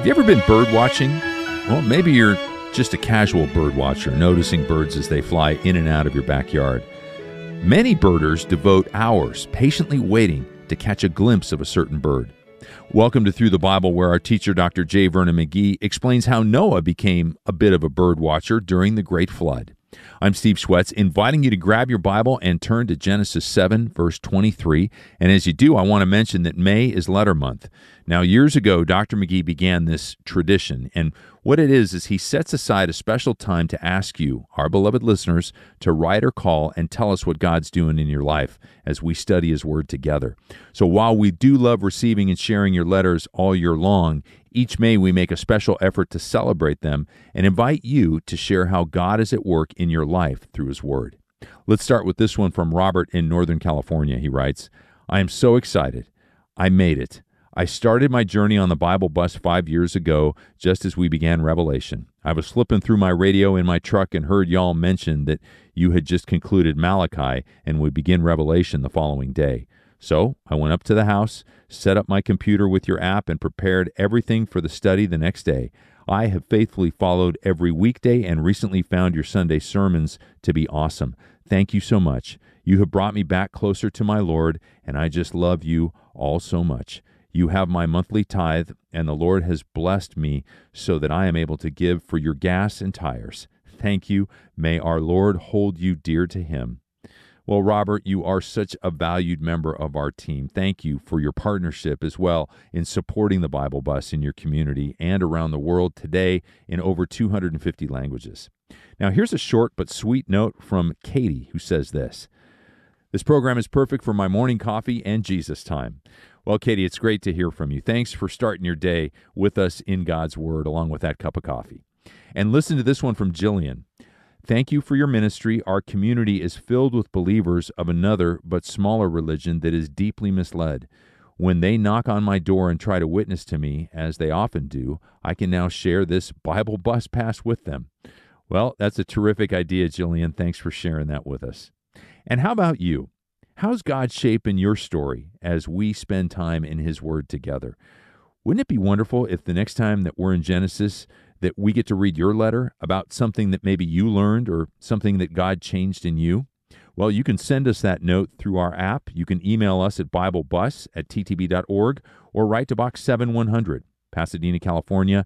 Have you ever been bird watching? Well, maybe you're just a casual bird watcher, noticing birds as they fly in and out of your backyard. Many birders devote hours patiently waiting to catch a glimpse of a certain bird. Welcome to Through the Bible, where our teacher, Dr. J. Vernon McGee, explains how Noah became a bit of a bird watcher during the Great Flood. I'm Steve Schwetz, inviting you to grab your Bible and turn to Genesis 7, verse 23. And as you do, I want to mention that May is Letter Month. Now, years ago, Dr. McGee began this tradition, and what it is he sets aside a special time to ask you, our beloved listeners, to write or call and tell us what God's doing in your life as we study His Word together. So while we do love receiving and sharing your letters all year long, each May we make a special effort to celebrate them and invite you to share how God is at work in your life through His Word. Let's start with this one from Robert in Northern California. He writes, I am so excited. I made it. I started my journey on the Bible bus 5 years ago, just as we began Revelation. I was flipping through my radio in my truck and heard y'all mention that you had just concluded Malachi and would begin Revelation the following day. So I went up to the house, set up my computer with your app, and prepared everything for the study the next day. I have faithfully followed every weekday and recently found your Sunday sermons to be awesome. Thank you so much. You have brought me back closer to my Lord, and I just love you all so much. You have my monthly tithe, and the Lord has blessed me so that I am able to give for your gas and tires. Thank you. May our Lord hold you dear to Him. Well, Robert, you are such a valued member of our team. Thank you for your partnership as well in supporting the Bible Bus in your community and around the world today in over 250 languages. Now, here's a short but sweet note from Katie, who says this. This program is perfect for my morning coffee and Jesus time. Well, Katie, it's great to hear from you. Thanks for starting your day with us in God's Word along with that cup of coffee. And listen to this one from Jillian. Thank you for your ministry. Our community is filled with believers of another but smaller religion that is deeply misled. When they knock on my door and try to witness to me, as they often do, I can now share this Bible bus pass with them. Well, that's a terrific idea, Jillian. Thanks for sharing that with us. And how about you? How's God shaping your story as we spend time in His Word together? Wouldn't it be wonderful if the next time that we're in Genesis that we get to read your letter about something that maybe you learned or something that God changed in you? Well, you can send us that note through our app. You can email us at BibleBus@ttb.org or write to Box 7100, Pasadena, California,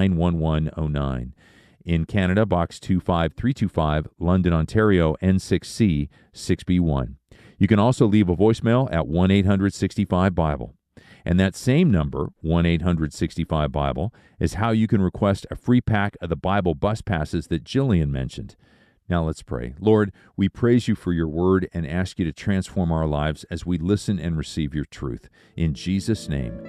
91109. In Canada, Box 25325, London, Ontario, N6C 6B1. You can also leave a voicemail at 1-800-65-BIBLE. And that same number, 1-800-65-BIBLE, is how you can request a free pack of the Bible bus passes that Jillian mentioned. Now let's pray. Lord, we praise you for your word and ask you to transform our lives as we listen and receive your truth. In Jesus' name,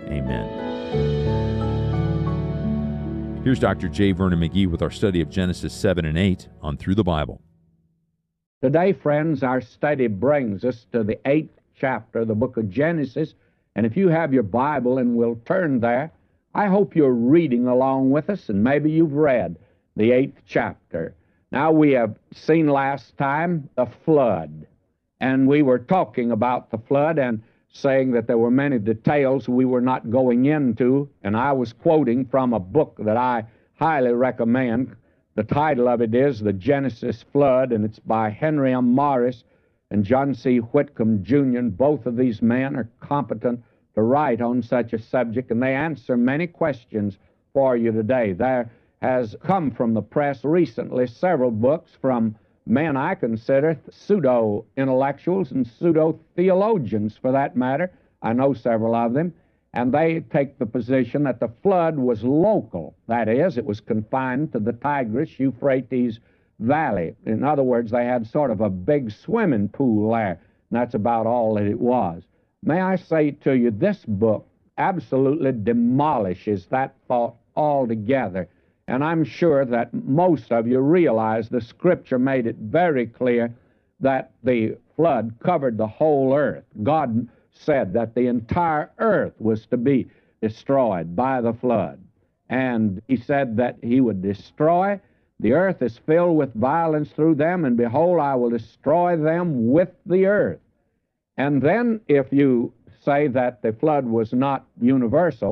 amen. Here's Dr. J. Vernon McGee with our study of Genesis 7 and 8 on Through the Bible. Today, friends, our study brings us to the 8th chapter of the book of Genesis. And if you have your Bible and will turn there, I hope you're reading along with us, and maybe you've read the 8th chapter. Now, we have seen last time the flood, and we were talking about the flood and saying that there were many details we were not going into, and I was quoting from a book that I highly recommend. The title of it is The Genesis Flood, and it's by Henry M. Morris and John C. Whitcomb, Jr. And both of these men are competent to write on such a subject, and they answer many questions for you today. There has come from the press recently several books from men I consider pseudo-intellectuals and pseudo-theologians, for that matter. I know several of them. And they take the position that the flood was local. That is, it was confined to the Tigris-Euphrates Valley. In other words, they had sort of a big swimming pool there, and that's about all that it was. May I say to you, this book absolutely demolishes that thought altogether. And I'm sure that most of you realize the Scripture made it very clear that the flood covered the whole earth. God said that the entire earth was to be destroyed by the flood. And He said that He would destroy. The earth is filled with violence through them, and behold, I will destroy them with the earth. And then if you say that the flood was not universal,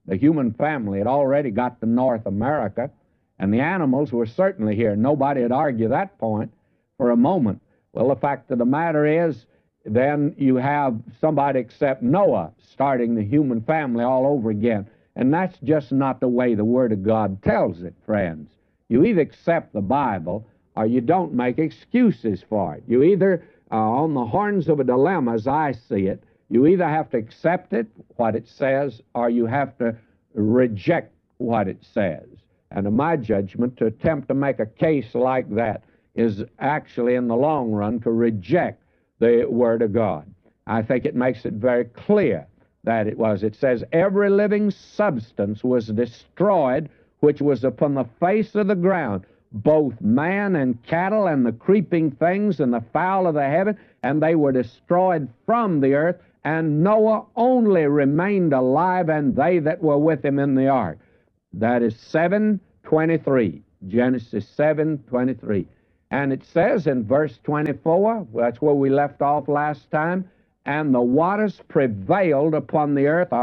The human family had already got to North America, and the animals were certainly here. Nobody would argue that point for a moment. Well, the fact of the matter is, then you have somebody except Noah starting the human family all over again. And that's just not the way the Word of God tells it, friends. You either accept the Bible or you don't make excuses for it. You either are on the horns of a dilemma, as I see it. You either have to accept it, what it says, or you have to reject what it says. And in my judgment, to attempt to make a case like that is actually, in the long run, to reject the Word of God. I think it makes it very clear that it was. It says, every living substance was destroyed which was upon the face of the ground, both man and cattle and the creeping things and the fowl of the heaven, and they were destroyed from the earth, and Noah only remained alive, and they that were with him in the ark. That is 7:23, Genesis 7:23. And it says in verse 24, that's where we left off last time, and the waters prevailed upon the earth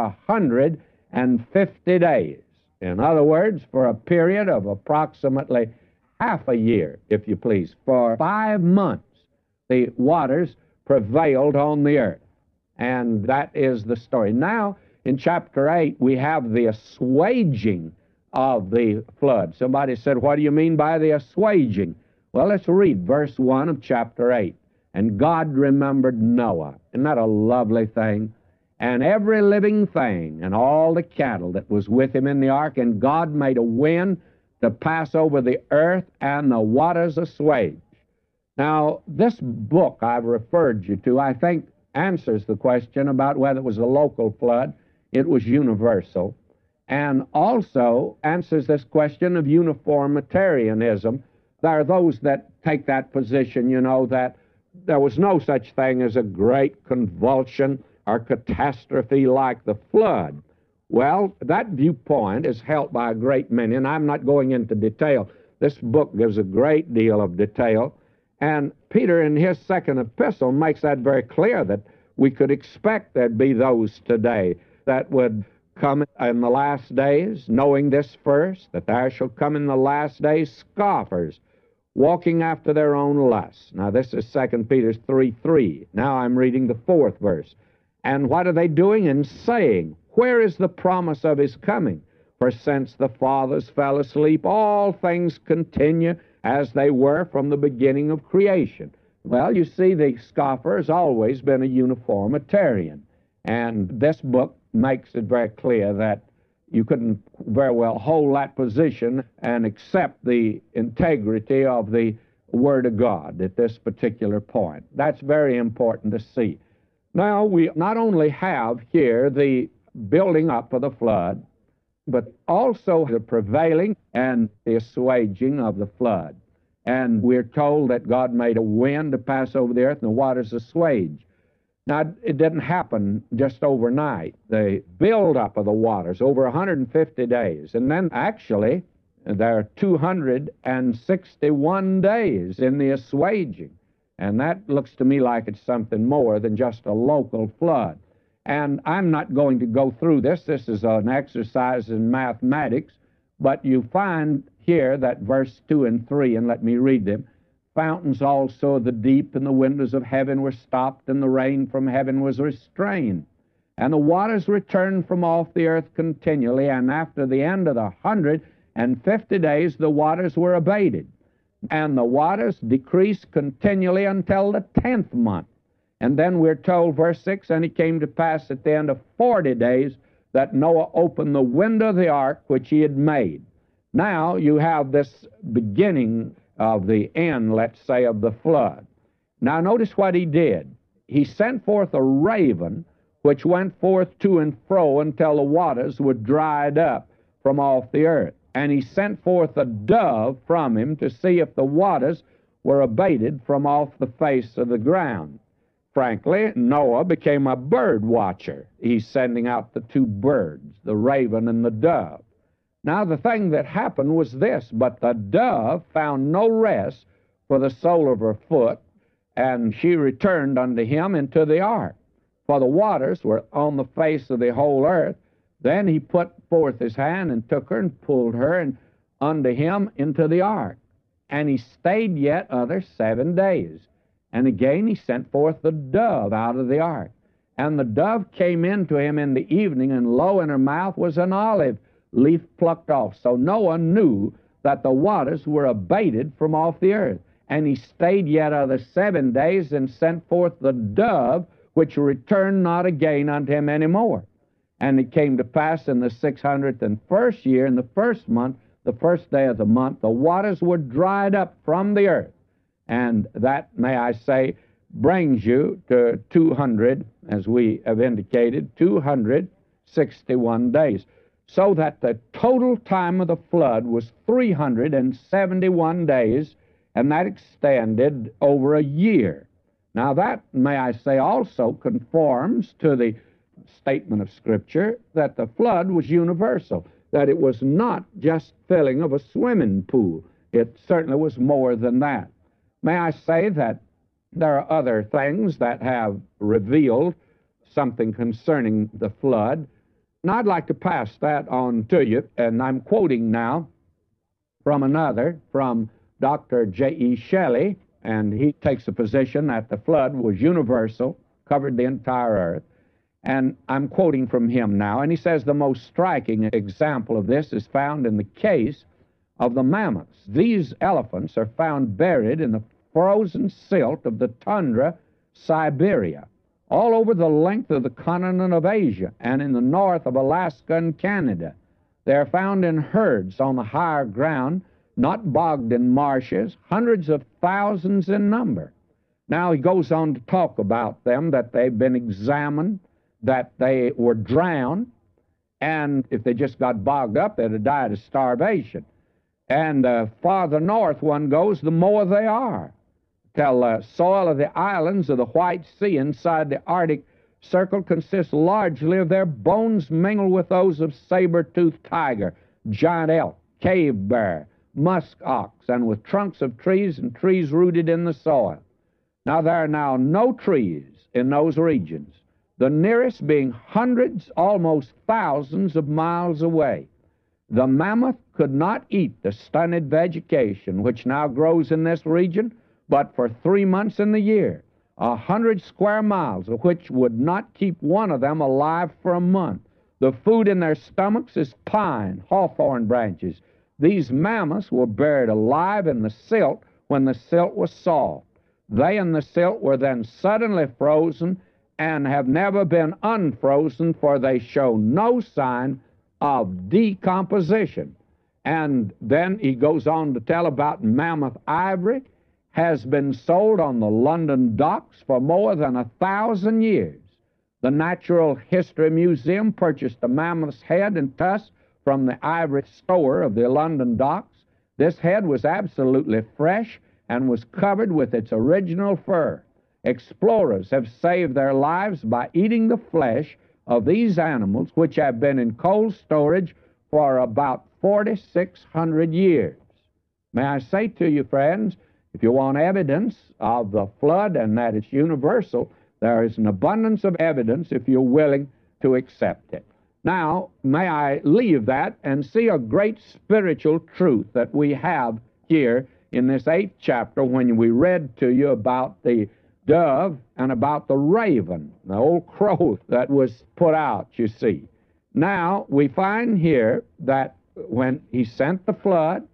150 days. In other words, for a period of approximately half a year, if you please. For 5 months, the waters prevailed on the earth. And that is the story. Now, in chapter 8, we have the assuaging of the flood. Somebody said, what do you mean by the assuaging? Well, let's read verse 1 of chapter 8. And God remembered Noah. Isn't that a lovely thing? And every living thing, and all the cattle that was with him in the ark, and God made a wind to pass over the earth, and the waters assuaged. Now, this book I've referred you to, I think, answers the question about whether it was a local flood. It was universal. And also answers this question of uniformitarianism. There are those that take that position, you know, that there was no such thing as a great convulsion or catastrophe like the flood. Well, that viewpoint is held by a great many, and I'm not going into detail. This book gives a great deal of detail, and Peter in his second epistle makes that very clear, that we could expect there'd be those today that would come in the last days, knowing this first, that there shall come in the last days scoffers, walking after their own lusts. Now, this is 2 Peter 3:3. Now I'm reading the 4th verse. And what are they doing? And saying, where is the promise of his coming? For since the fathers fell asleep, all things continue as they were from the beginning of creation. Well, you see, the scoffer has always been a uniformitarian. And this book makes it very clear that you couldn't very well hold that position and accept the integrity of the Word of God at this particular point. That's very important to see. Now, we not only have here the building up of the flood, but also the prevailing and the assuaging of the flood. And we're told that God made a wind to pass over the earth and the waters assuaged. Now, it didn't happen just overnight. The build-up of the waters over 150 days. And then, actually, there are 261 days in the assuaging. And that looks to me like it's something more than just a local flood. And I'm not going to go through this. This is an exercise in mathematics. But you find here that verse 2 and 3, and let me read them. Fountains also of the deep and the windows of heaven were stopped, and the rain from heaven was restrained. And the waters returned from off the earth continually, and after the end of the 150 days, the waters were abated. And the waters decreased continually until the 10th month. And then we're told, verse 6, and it came to pass at the end of 40 days that Noah opened the window of the ark which he had made. Now you have this beginning of the end, let's say, of the flood. Now notice what he did. He sent forth a raven which went forth to and fro until the waters were dried up from off the earth. And he sent forth a dove from him to see if the waters were abated from off the face of the ground. Frankly, Noah became a bird watcher. He's sending out the two birds, the raven and the dove. Now, the thing that happened was this, but the dove found no rest for the sole of her foot, and she returned unto him into the ark. For the waters were on the face of the whole earth Then he put forth his hand and took her and pulled her and unto him into the ark. And he stayed yet other 7 days. And again he sent forth the dove out of the ark. And the dove came into him in the evening, and lo, in her mouth was an olive leaf plucked off. So Noah knew that the waters were abated from off the earth. And he stayed yet other 7 days, and sent forth the dove, which returned not again unto him any more. And it came to pass in the 601st year, in the first month, the first day of the month, the waters were dried up from the earth. And that, may I say, brings you to 200, as we have indicated, 261 days. So that the total time of the flood was 371 days, and that extended over a year. Now that, may I say, also conforms to the statement of Scripture that the flood was universal, that it was not just filling of a swimming pool. It certainly was more than that. May I say that there are other things that have revealed something concerning the flood, and I'd like to pass that on to you, and I'm quoting now from another, from Dr. J.E. Shelley, and he takes a position that the flood was universal, covered the entire earth. And I'm quoting from him now, and he says the most striking example of this is found in the case of the mammoths. These elephants are found buried in the frozen silt of the tundra, Siberia, all over the length of the continent of Asia and in the north of Alaska and Canada. They are found in herds on the higher ground, not bogged in marshes, hundreds of thousands in number. Now he goes on to talk about them, that they've been examined, that they were drowned, and if they just got bogged up, they'd have died of starvation. And farther north one goes, the more they are. Till the soil of the islands of the White Sea inside the Arctic Circle consists largely of their bones mingled with those of saber-toothed tiger, giant elk, cave bear, musk ox, and with trunks of trees and trees rooted in the soil. Now there are now no trees in those regions, the nearest being hundreds, almost thousands of miles away. The mammoth could not eat the stunted vegetation which now grows in this region, but for 3 months in the year, 100 square miles of which would not keep one of them alive for a month. The food in their stomachs is pine, hawthorn branches. These mammoths were buried alive in the silt when the silt was soft. They and the silt were then suddenly frozen and have never been unfrozen, for they show no sign of decomposition. And then he goes on to tell about mammoth ivory has been sold on the London docks for more than 1,000 years. The Natural History Museum purchased a mammoth's head and tusk from the ivory store of the London docks. This head was absolutely fresh and was covered with its original fur. Explorers have saved their lives by eating the flesh of these animals, which have been in cold storage for about 4,600 years. May I say to you, friends, if you want evidence of the flood and that it's universal, there is an abundance of evidence if you're willing to accept it. Now, may I leave that and see a great spiritual truth that we have here in this 8th chapter when we read to you about the dove and about the raven, the old crow that was put out, you see. Now, we find here that when he sent the flood,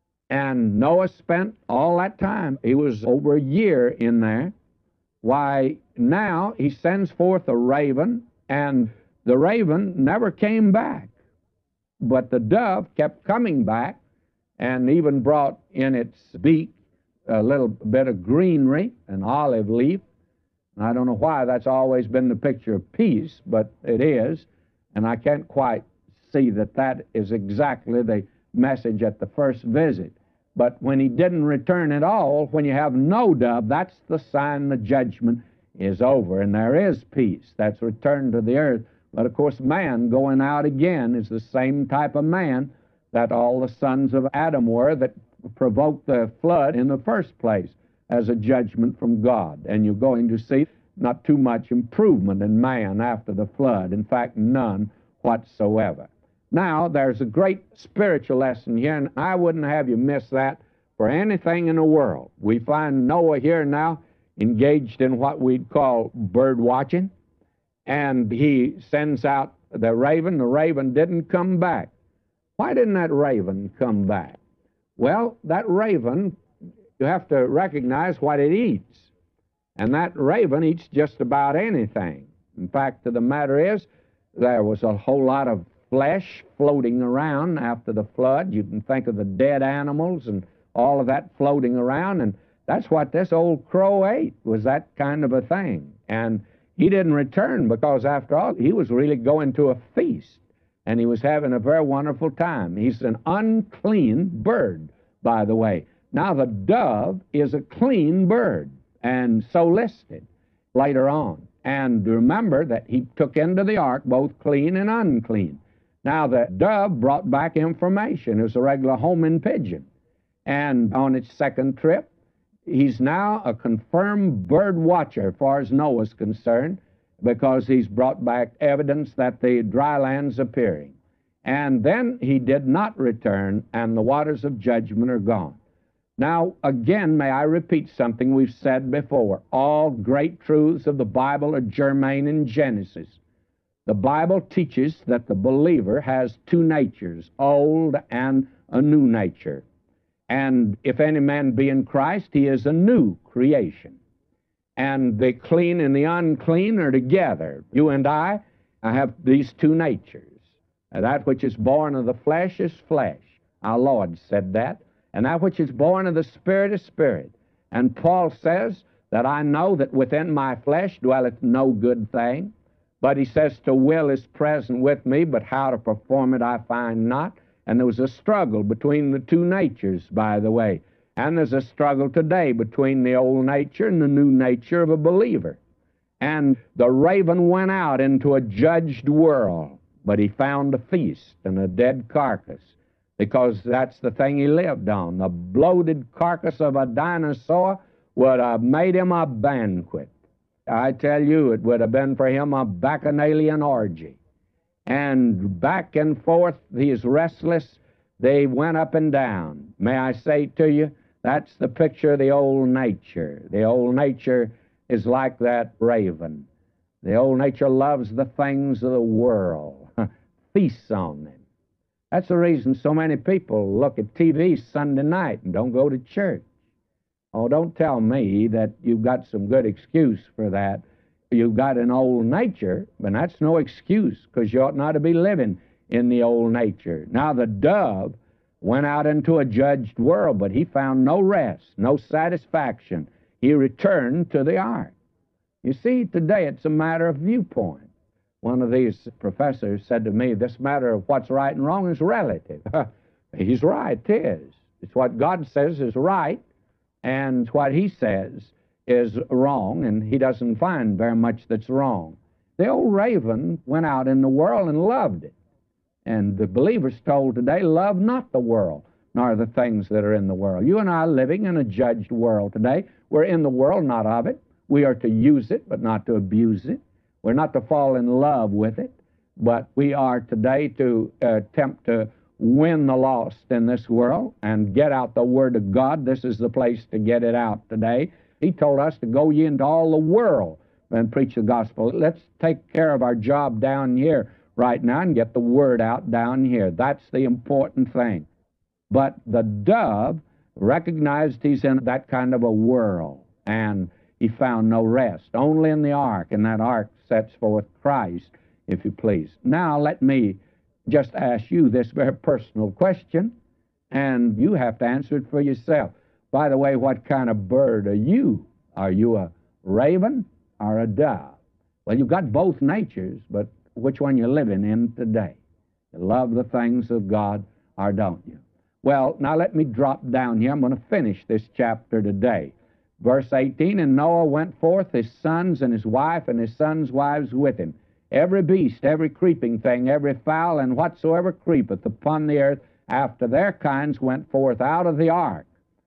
and Noah spent all that time, he was over a year in there, why, now he sends forth a raven, and the raven never came back. But the dove kept coming back and even brought in its beak a little bit of greenery, an olive leaf. And I don't know why that's always been the picture of peace, but it is. And I can't quite see that that is exactly the message at the first visit. But when he didn't return at all, when you have no dove, that's the sign the judgment is over, and there is peace. That's returned to the earth. But of course, man going out again is the same type of man that all the sons of Adam were that provoked the flood in the first place as a judgment from God. And you're going to see not too much improvement in man after the flood. In fact, none whatsoever. Now, there's a great spiritual lesson here, and I wouldn't have you miss that for anything in the world. We find Noah here now engaged in what we'd call bird watching, and he sends out the raven. The raven didn't come back. Why didn't that raven come back? Well, that raven, you have to recognize what it eats. And that raven eats just about anything. In fact, the matter is, there was a whole lot of flesh floating around after the flood. You can think of the dead animals and all of that floating around, and that's what this old crow ate, was that kind of a thing. And he didn't return because, after all, he was really going to a feast, and he was having a very wonderful time. He's an unclean bird, by the way. Now, the dove is a clean bird, and so listed later on. And remember that he took into the ark both clean and unclean. Now, the dove brought back information. It was a regular homing pigeon. And on its second trip, he's now a confirmed bird watcher as far as Noah's concerned, because he's brought back evidence that the dry land's appearing. And then he did not return, and the waters of judgment are gone. Now, again, may I repeat something we've said before. All great truths of the Bible are germane in Genesis. The Bible teaches that the believer has two natures, old and a new nature. And if any man be in Christ, he is a new creation. And the clean and the unclean are together. You and I have these two natures. That which is born of the flesh is flesh. Our Lord said that. And that which is born of the Spirit is spirit. And Paul says that I know that within my flesh dwelleth no good thing. But he says, to will is present with me, but how to perform it I find not. And there was a struggle between the two natures, by the way. And there's a struggle today between the old nature and the new nature of a believer. And the raven went out into a judged world, but he found a feast and a dead carcass, because that's the thing he lived on. The bloated carcass of a dinosaur would have made him a banquet. I tell you, it would have been for him a bacchanalian orgy. And back and forth, he's restless. They went up and down. May I say to you, that's the picture of the old nature. The old nature is like that raven. The old nature loves the things of the world, feasts on them. That's the reason so many people look at TV Sunday night and don't go to church. Oh, don't tell me that you've got some good excuse for that. You've got an old nature, but that's no excuse, because you ought not to be living in the old nature. Now, the dove went out into a judged world, but he found no rest, no satisfaction. He returned to the ark. You see, today it's a matter of viewpoint. One of these professors said to me, this matter of what's right and wrong is relative. He's right, it is. It's what God says is right, and what he says is wrong, and he doesn't find very much that's wrong. The old raven went out in the world and loved it. And the believer's told today, love not the world, nor the things that are in the world. You and I are living in a judged world today. We're in the world, not of it. We are to use it, but not to abuse it. We're not to fall in love with it, but we are today to attempt to win the lost in this world and get out the Word of God. This is the place to get it out today. He told us to go ye into all the world and preach the gospel. Let's take care of our job down here right now and get the Word out down here. That's the important thing. But the dove recognized he's in that kind of a world, and he found no rest, only in the ark, and that ark sets forth Christ, if you please. Now let me just ask you this very personal question, and you have to answer it for yourself. By the way, what kind of bird are you? Are you a raven or a dove? Well, you've got both natures, but which one you're living in today? You love the things of God, or don't you? Well, now let me drop down here. I'm going to finish this chapter today. Verse 18, and Noah went forth, his sons and his wife and his sons' wives with him. Every beast, every creeping thing, every fowl, and whatsoever creepeth upon the earth, after their kinds went forth out of the ark.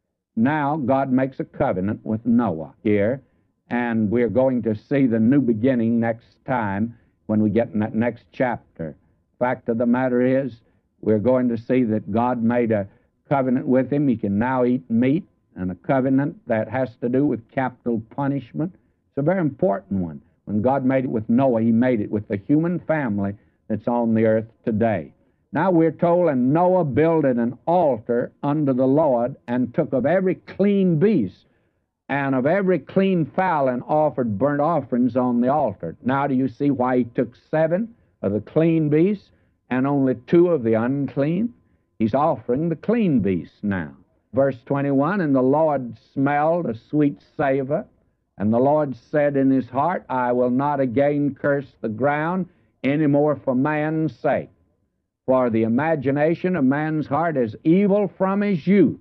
Now God makes a covenant with Noah here, and we're going to see the new beginning next time when we get in that next chapter. fact of the matter is, we're going to see that God made a covenant with him. He can now eat meat, and a covenant that has to do with capital punishment. It's a very important one. When God made it with Noah, he made it with the human family that's on the earth today. Now we're told, and Noah builded an altar unto the Lord, and took of every clean beast and of every clean fowl, and offered burnt offerings on the altar. Now do you see why he took 7 of the clean beasts and only 2 of the unclean? He's offering the clean beasts now. Verse 21, and the Lord smelled a sweet savor, and the Lord said in his heart, I will not again curse the ground any more for man's sake. For the imagination of man's heart is evil from his youth.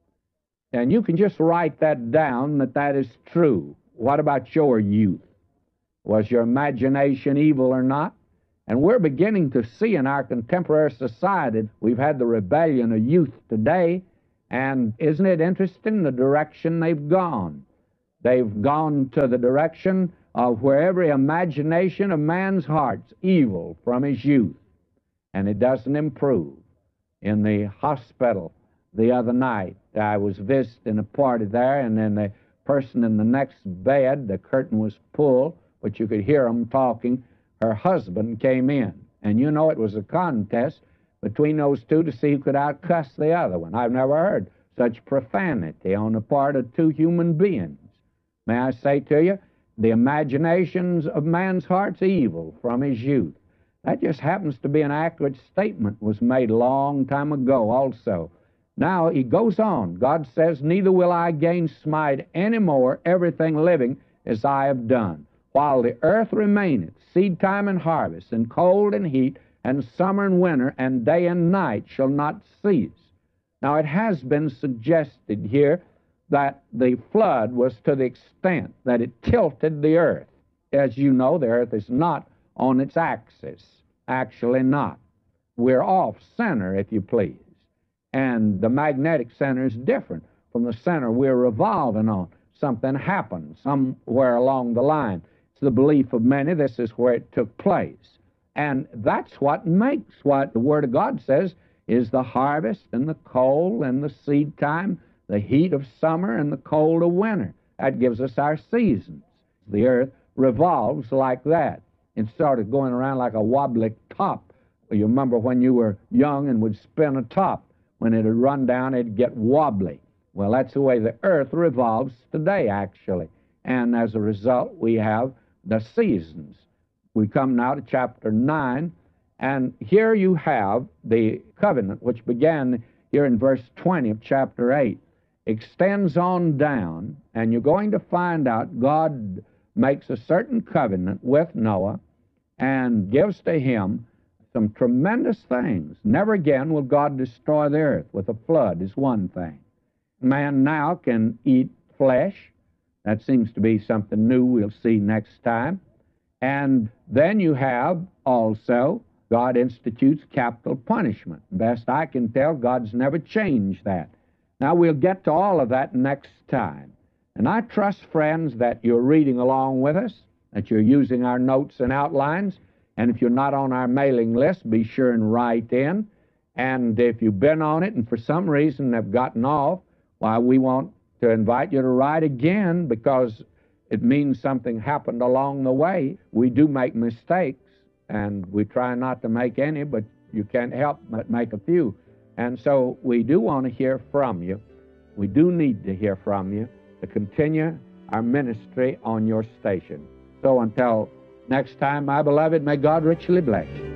And you can just write that down, that is true. What about your youth? Was your imagination evil or not? And we're beginning to see in our contemporary society, we've had the rebellion of youth today, and isn't it interesting the direction they've gone? They've gone to the direction of where every imagination of man's heart's evil from his youth, and it doesn't improve. In the hospital the other night, I was visiting a party there, and then the person in the next bed, the curtain was pulled, but you could hear them talking. Her husband came in, and you know it was a contest between those two to see who could outcuss the other one. I've never heard such profanity on the part of 2 human beings. May I say to you, the imaginations of man's heart's evil from his youth. That just happens to be an accurate statement, was made a long time ago also. Now he goes on. God says, neither will I again smite any more everything living as I have done. While the earth remaineth, seed time and harvest, and cold and heat, and summer and winter, and day and night shall not cease. Now it has been suggested here that the flood was to the extent that it tilted the earth. As you know, the earth is not on its axis. Actually not. We're off center, if you please. And the magnetic center is different from the center we're revolving on. Something happened somewhere along the line. It's the belief of many this is where it took place. And that's what makes what the Word of God says is the harvest and the cold and the seed time, the heat of summer and the cold of winter. That gives us our seasons. The earth revolves like that. It started going around like a wobbly top. You remember when you were young and would spin a top. When it would run down, it'd get wobbly. Well, that's the way the earth revolves today, actually. And as a result, we have the seasons. We come now to chapter 9, and here you have the covenant, which began here in verse 20 of chapter 8. Extends on down, and you're going to find out God makes a certain covenant with Noah and gives to him some tremendous things. Never again will God destroy the earth with a flood, is one thing. Man now can eat flesh. That seems to be something new we'll see next time. And then you have also, God institutes capital punishment. Best I can tell, God's never changed that. Now we'll get to all of that next time. And I trust, friends, that you're reading along with us, that you're using our notes and outlines. And if you're not on our mailing list, be sure and write in. And if you've been on it and for some reason have gotten off, why, we want to invite you to write again, because it means something happened along the way. We do make mistakes, and we try not to make any, but you can't help but make a few. And so we do want to hear from you. We do need to hear from you to continue our ministry on your station. So until next time, my beloved, may God richly bless you.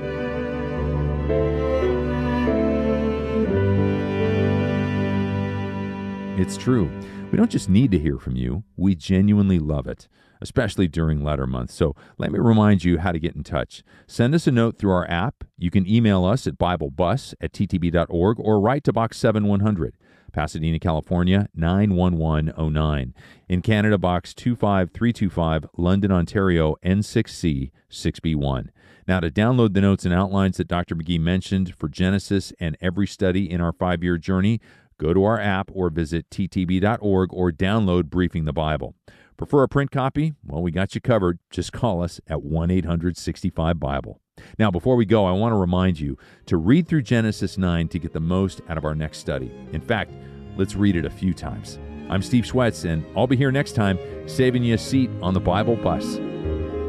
It's true. We don't just need to hear from you. We genuinely love it, especially during letter month. So let me remind you how to get in touch. Send us a note through our app. You can email us at BibleBus@ttb.org or write to Box 7100, Pasadena, California, 91109. In Canada, Box 25325, London, Ontario, N6C 6B1. Now, to download the notes and outlines that Dr. McGee mentioned for Genesis and every study in our 5-year journey, go to our app or visit ttb.org or download Briefing the Bible. Prefer a print copy? Well, we got you covered. Just call us at 1-800-65-BIBLE. Now, before we go, I want to remind you to read through Genesis 9 to get the most out of our next study. In fact, let's read it a few times. I'm Steve Schwetz, and I'll be here next time, saving you a seat on the Bible bus.